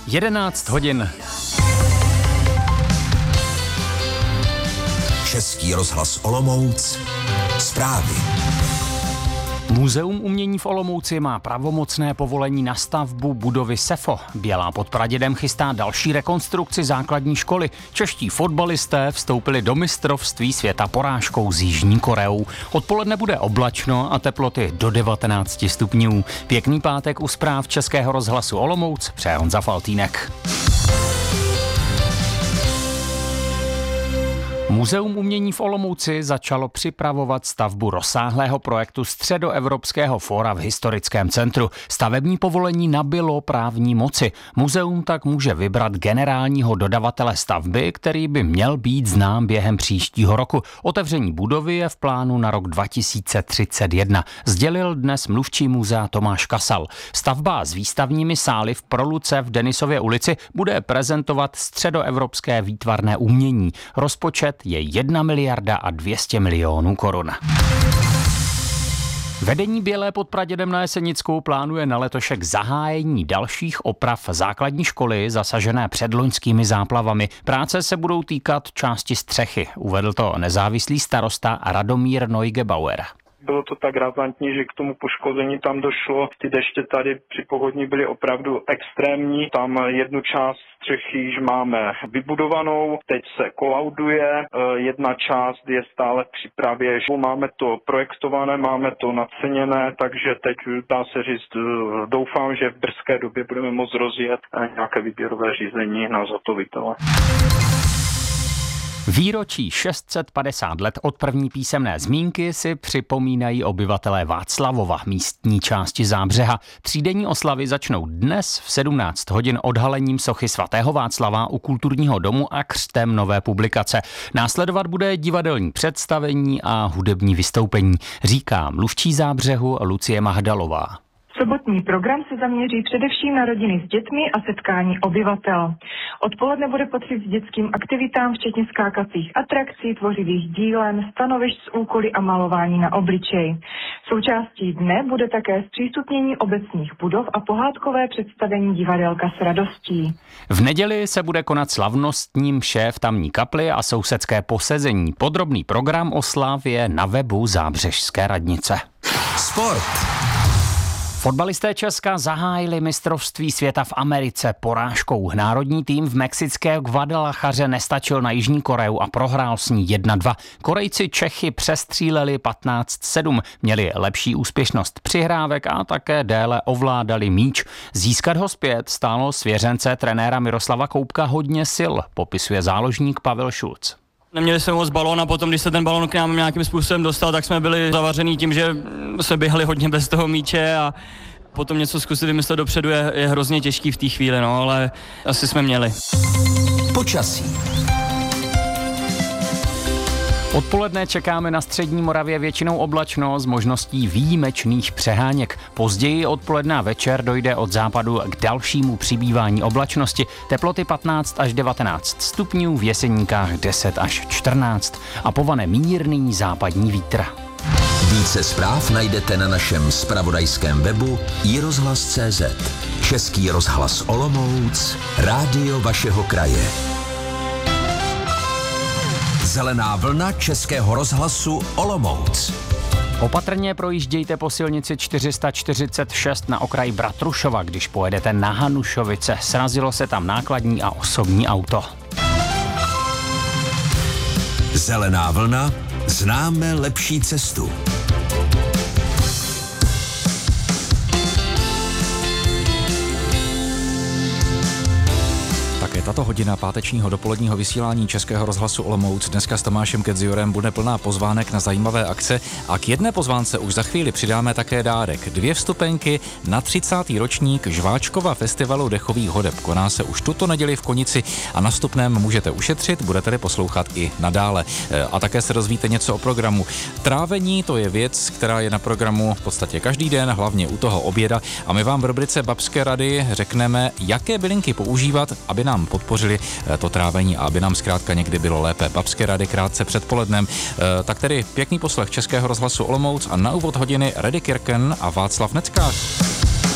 11 hodin. Český rozhlas Olomouc. Zprávy. Muzeum umění v Olomouci má pravomocné povolení na stavbu budovy SEFO. Bělá pod Pradědem chystá další rekonstrukci základní školy. Čeští fotbalisté vstoupili do mistrovství světa porážkou s Jižní Koreou. Odpoledne bude oblačno a teploty do 19 stupňů. Pěkný pátek u zpráv Českého rozhlasu Olomouc přeje Honza Faltýnek. Muzeum umění v Olomouci začalo připravovat stavbu rozsáhlého projektu Středoevropského fóra v historickém centru. Stavební povolení nabylo právní moci. Muzeum tak může vybrat generálního dodavatele stavby, který by měl být znám během příštího roku. Otevření budovy je v plánu na rok 2031, sdělil dnes mluvčí muzea Tomáš Kasal. Stavba s výstavními sály v Proluce v Denisově ulici bude prezentovat středoevropské výtvarné umění. Rozpočet je 1 miliarda a 200 milionů korun. Vedení Bělé pod Pradědem na Jesenicku plánuje na letošek zahájení dalších oprav základní školy zasažené předloňskými záplavami. Práce se budou týkat části střechy, uvedl to nezávislý starosta Radomír Neugebauer. Bylo to tak razantní, že k tomu poškození tam došlo. Ty deště tady při povodní byly opravdu extrémní. Tam jednu část střechy již máme vybudovanou, teď se kolauduje, jedna část je stále v přípravě. Máme to projektované, máme to naceněné, takže teď dá se říct, doufám, že v brzké době budeme moct rozjet nějaké výběrové řízení na zhotovitele. Výročí 650 let od první písemné zmínky si připomínají obyvatelé Václavova, místní části Zábřeha. Třídenní oslavy začnou dnes v 17 hodin odhalením sochy svatého Václava u kulturního domu a křtem nové publikace. Následovat bude divadelní představení a hudební vystoupení, říká mluvčí Zábřehu Lucie Mahdalová. Sobotní program se zaměří především na rodiny s dětmi a setkání obyvatel. Odpoledne bude patřit s dětským aktivitám, včetně skákacích atrakcí, tvořivých dílen, stanovišť s úkoly a malování na obličej. Součástí dne bude také zpřístupnění obecních budov a pohádkové představení divadelka s radostí. V neděli se bude konat slavnostní mše v tamní kapli a sousedské posezení. Podrobný program oslav je na webu Zábřežské radnice. Sport. Fotbalisté Česka zahájili mistrovství světa v Americe porážkou. Národní tým v mexické Guadalajaře nestačil na Jižní Koreu a prohrál s ní 1-2. Korejci Čechy přestříleli 15-7, měli lepší úspěšnost přihrávek a také déle ovládali míč. Získat ho zpět stálo svěřence trenéra Miroslava Koubka hodně sil, popisuje záložník Pavel Šulc. Neměli jsme moc balón a potom, když se ten balón k nám nějakým způsobem dostal, tak jsme byli zavařený tím, že se běhali hodně bez toho míče a potom něco zkusit vymyslet dopředu je hrozně těžký v té chvíli, no, ale asi jsme měli. Počasí. Odpoledne čekáme na střední Moravě většinou oblačno s možností výjimečných přeháněk. Později odpoledne a večer dojde od západu k dalšímu přibývání oblačnosti. Teploty 15 až 19 stupňů, v Jeseníkách 10 až 14 a povane mírný západní vítr. Více zpráv najdete na našem zpravodajském webu iRozhlas.cz. Český rozhlas Olomouc, rádio vašeho kraje. Zelená vlna Českého rozhlasu Olomouc. Opatrně projíždějte po silnici 446 na okraji Bratrušova, když pojedete na Hanušovice. Srazilo se tam nákladní a osobní auto. Zelená vlna, známe lepší cestu. Také tato hodina pátečního dopoledního vysílání Českého rozhlasu Olomouc dneska s Tomášem Kedziorem bude plná pozvánek na zajímavé akce a k jedné pozvánce už za chvíli přidáme také dárek. 2 vstupenky na 30. ročník Žváčkova festivalu dechových hudeb. Koná se už tuto neděli v Konici a na vstupném můžete ušetřit, budete-li poslouchat i nadále. A také se dozvíte něco o programu. Trávení, to je věc, která je na programu v podstatě každý den, hlavně u toho oběda, a my vám v rubrice Babské rady řekneme, jaké bylinky používat, aby nám podpořili to trávení a aby nám zkrátka někdy bylo lépe. Babské rady krátce předpolednem. Tak tedy pěkný poslech Českého rozhlasu Olomouc a na úvod hodiny Reddy Kirken a Václav Neckář.